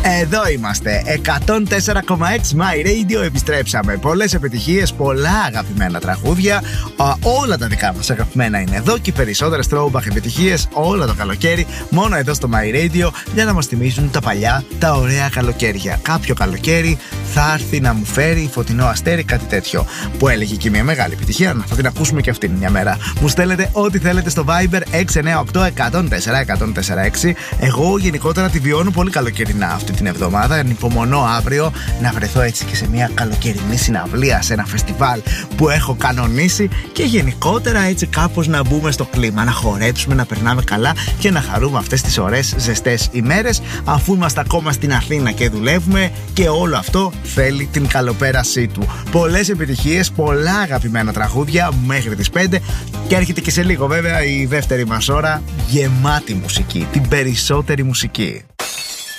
Εδώ είμαστε, 104,6 My Radio, επιστρέψαμε. Πολλές επιτυχίες, πολλά αγαπημένα τραγούδια. Όλα τα δικά μας αγαπημένα είναι εδώ και οι περισσότερες throwback επιτυχίες όλο το καλοκαίρι, μόνο εδώ στο My Radio, για να μας θυμίζουν τα παλιά, τα ωραία καλοκαίρια. Κάποιο καλοκαίρι θα έρθει να μου φέρει φωτεινό αστέρι, κάτι τέτοιο. Που έλεγε και μια μεγάλη επιτυχία, θα την ακούσουμε και αυτήν μια μέρα. Μου στέλνετε ό,τι θέλετε στο Viber 698-104-104-6. Εγώ γενικότερα τη βιώνω πολύ καλοκαιρινά αυτή την εβδομάδα. Ανυπομονώ αύριο να βρεθώ έτσι και σε μια καλοκαιρινή συναυλία, σε ένα φεστιβάλ που έχω κανονίσει, και γενικότερα έτσι κάπως να μπούμε στο κλίμα, να χορέψουμε, να περνάμε καλά και να χαρούμε αυτές τις ωραίες ζεστές ημέρες, αφού είμαστε ακόμα στην Αθήνα και δουλεύουμε, και όλο αυτό θέλει την καλοπέρασή του. Πολλές επιτυχίες, πολλά αγαπημένα τραγούδια μέχρι τις 5, και έρχεται και σε λίγο βέβαια η δεύτερη μας ώρα γεμάτη μουσική, την περισσότερη μουσική.